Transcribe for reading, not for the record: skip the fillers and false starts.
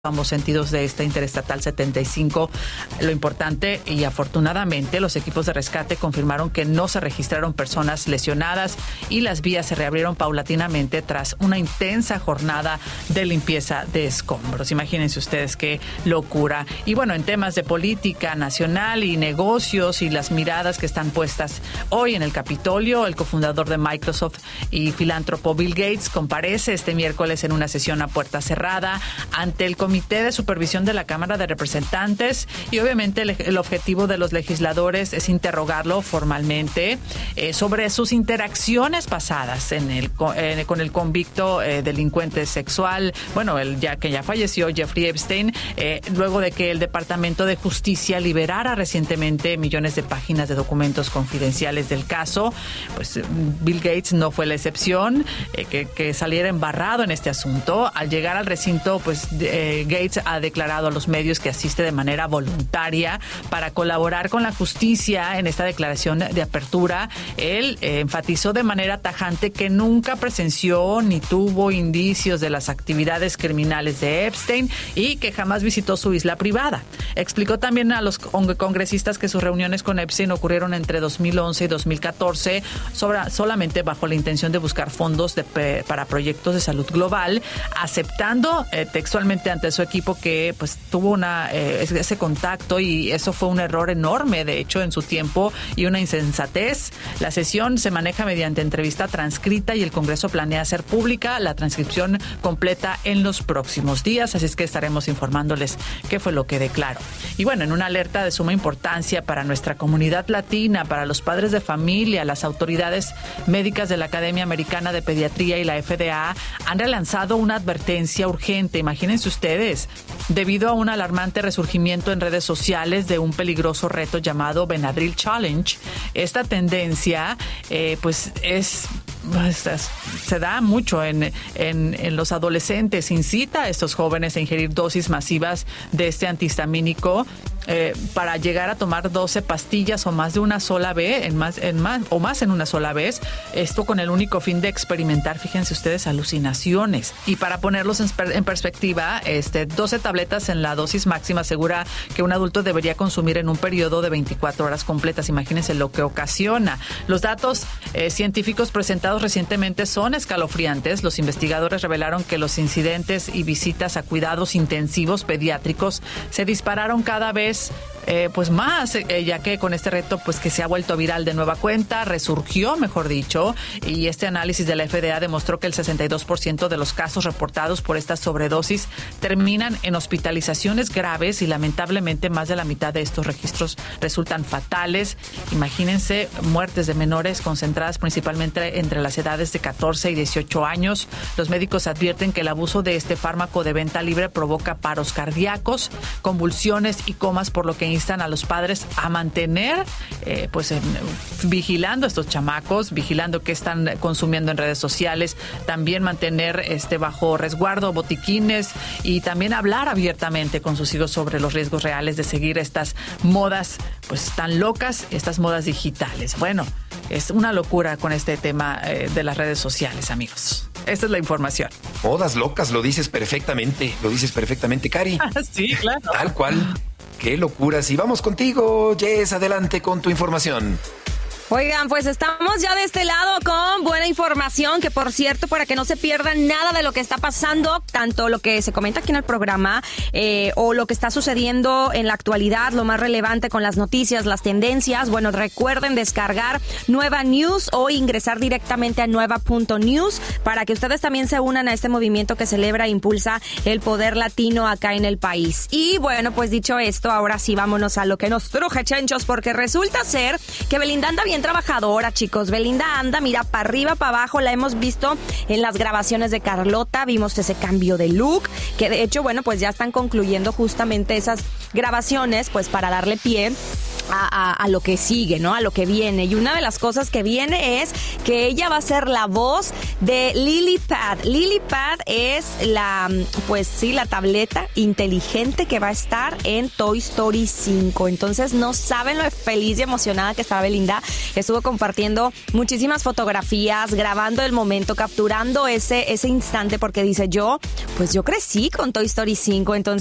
ambos sentidos de esta Interestatal 75. Lo importante y afortunadamente los equipos de rescate confirmaron que no se registraron personas lesionadas y las vías se reabrieron paulatinamente tras una intensa jornada de limpieza de escombros. Imagínense ustedes qué locura. Y bueno, en temas de política nacional y negocios y las miradas que están puestas hoy en el Capitolio, el cofundador de Microsoft y filántropo Bill Gates comparece este miércoles en una sesión a puerta cerrada ante el Comité de Supervisión de la Cámara de Representantes y obviamente el objetivo de los legisladores es interrogarlo formalmente sobre sus interacciones pasadas con el convicto delincuente sexual, bueno, que ya falleció, Jeffrey Epstein, luego de que el Departamento de Justicia liberara recientemente millones de páginas de documentos confidenciales del caso. Pues Bill Gates no fue la excepción, que saliera embarrado en este asunto. Al llegar al recinto, pues Gates ha declarado a los medios que asiste de manera voluntaria para colaborar con la justicia en esta declaración de apertura. Él enfatizó de manera tajante que nunca presenció ni tuvo indicios de las actividades criminales de Epstein y que jamás visitó su isla privada. Explicó también a los congresistas que sus reuniones con Epstein ocurrieron entre 2011 y 2014 solamente bajo la intención de buscar fondos para proyectos de salud global, aceptando textualmente ante su equipo que pues tuvo ese contacto y eso fue un error enorme, de hecho, en su tiempo y una insensatez. La sesión se maneja mediante entrevista transcrita y el Congreso planea hacer pública la transcripción completa en los próximos días, así es que estaremos informándoles qué fue lo que declaró. Y bueno, en una alerta de suma importancia para nuestra comunidad latina, para los padres de familia, las autoridades médicas de la Academia Americana de Pediatría y la FDA han relanzado una advertencia urgente, imagínense ustedes, debido a un alarmante resurgimiento en redes sociales de un peligroso reto llamado Benadryl Challenge. Esta tendencia se da mucho en los adolescentes, incita a estos jóvenes a ingerir dosis masivas de este antihistamínico para llegar a tomar 12 pastillas o más de una sola vez, en una sola vez, esto con el único fin de experimentar, fíjense ustedes, alucinaciones. Y para ponerlos en perspectiva, 12 tabletas en la dosis máxima asegura que un adulto debería consumir en un periodo de 24 horas completas. Imagínense lo que ocasiona. Los datos científicos presentados recientemente son escalofriantes. Los investigadores revelaron que los incidentes y visitas a cuidados intensivos pediátricos se dispararon cada vez más, ya que con este reto pues que se ha vuelto viral de nueva cuenta, resurgió, mejor dicho, y este análisis de la FDA demostró que el 62% de los casos reportados por esta sobredosis terminan en hospitalizaciones graves y lamentablemente más de la mitad de estos registros resultan fatales. Imagínense, muertes de menores concentradas principalmente entre las edades de 14 y 18 años. Los médicos advierten que el abuso de este fármaco de venta libre provoca paros cardíacos, convulsiones y comas, por lo que instan a los padres a mantener vigilando a estos chamacos, vigilando qué están consumiendo en redes sociales, también mantener bajo resguardo botiquines y también hablar abiertamente con sus hijos sobre los riesgos reales de seguir estas modas pues tan locas, estas modas digitales. Bueno, es una locura con este tema de las redes sociales, amigos. Esta es la información. Modas locas, lo dices perfectamente, Cari. Sí, claro. Tal cual. ¡Qué locura! Si vamos contigo, Jess, adelante con tu información. Oigan, pues estamos ya de este lado con buena información, que por cierto, para que no se pierdan nada de lo que está pasando, tanto lo que se comenta aquí en el programa o lo que está sucediendo en la actualidad, lo más relevante con las noticias, las tendencias. Bueno, recuerden descargar Nueva News o ingresar directamente a nueva.news para que ustedes también se unan a este movimiento que celebra e impulsa el poder latino acá en el país. Y bueno, pues dicho esto, ahora sí vámonos a lo que nos truje, chenchos, porque resulta ser que Belinda anda bien trabajadora, chicos. Belinda anda, mira, para arriba, para abajo. La hemos visto en las grabaciones de Carlota. Vimos ese cambio de look, que de hecho, bueno, pues ya están concluyendo justamente esas grabaciones, pues para darle pie a lo que sigue, ¿no? A lo que viene. Y una de las cosas que viene es que ella va a ser la voz de Lily Pad. Lily Pad es la tableta inteligente que va a estar en Toy Story 5. Entonces no saben lo feliz y emocionada que estaba Belinda. Estuvo compartiendo muchísimas fotografías, grabando el momento, capturando ese instante, porque dice yo crecí con Toy Story 5, entonces